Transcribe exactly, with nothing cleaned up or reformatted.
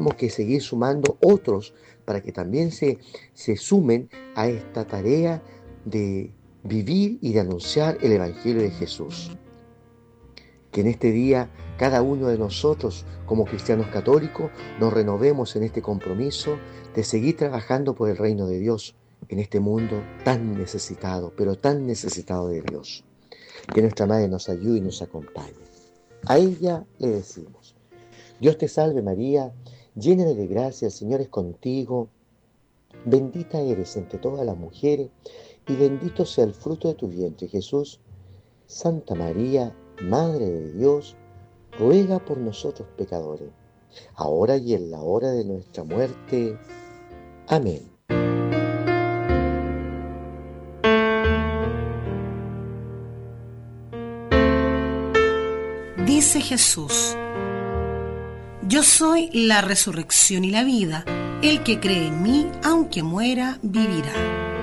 tenemos que seguir sumando otros para que también se, se sumen a esta tarea de vivir y de anunciar el Evangelio de Jesús. Que en este día cada uno de nosotros, como cristianos católicos, nos renovemos en este compromiso de seguir trabajando por el reino de Dios en este mundo tan necesitado, pero tan necesitado de Dios. Que nuestra Madre nos ayude y nos acompañe. A ella le decimos: Dios te salve María, llena de gracia, el Señor es contigo, bendita eres entre todas las mujeres, y bendito sea el fruto de tu vientre, Jesús. Santa María, Madre de Dios, ruega por nosotros pecadores, ahora y en la hora de nuestra muerte. Amén. Dice Jesús: yo soy la resurrección y la vida. El que cree en mí, aunque muera, vivirá.